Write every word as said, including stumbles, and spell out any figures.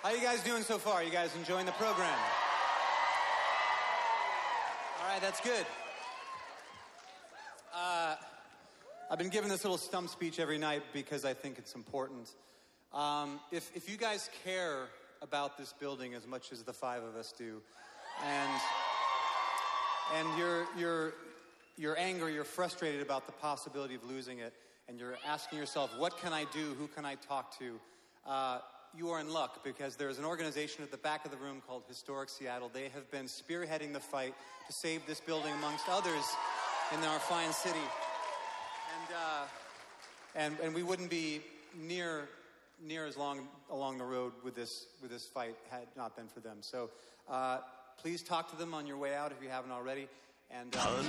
How you guys doing so far? You guys enjoying the program? All right, that's good. Uh, I've been giving this little stump speech every night because I think it's important. Um, if, if you guys care about this building as much as the five of us do, and and you're you're you're angry, you're frustrated about the possibility of losing it, and you're asking yourself, what can I do? Who can I talk to? Uh, you are in luck, because there's an organization at the back of the room called Historic Seattle. They have been spearheading the fight to save this building amongst others in our fine city. And uh, and and we wouldn't be near near as long along the road with this with this fight had not been for them. So uh, please talk to them on your way out if you haven't already. And uh,